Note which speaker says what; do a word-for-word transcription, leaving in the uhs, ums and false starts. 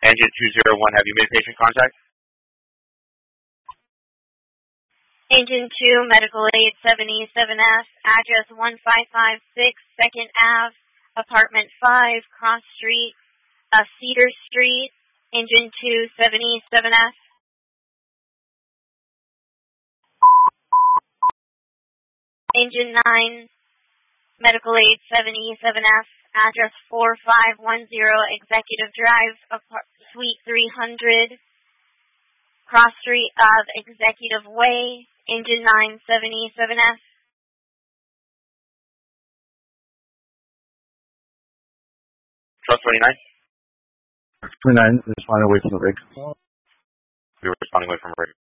Speaker 1: Engine two zero one, have you made patient contact?
Speaker 2: Engine two, Medical Aid seventy-seven F, address one five five six second Avenue, Apartment five, Cross Street, uh, Cedar Street, Engine two, seventy-seven F. Engine nine, Medical Aid seventy-seven F, address four five one zero Executive Drive, Apart- Suite three hundred, Cross Street of Executive Way, Engine nine, seventy-seven F.
Speaker 1: Trust twenty-nine?
Speaker 3: twenty-nine, responding away from the rig.
Speaker 1: We were responding away from the rig.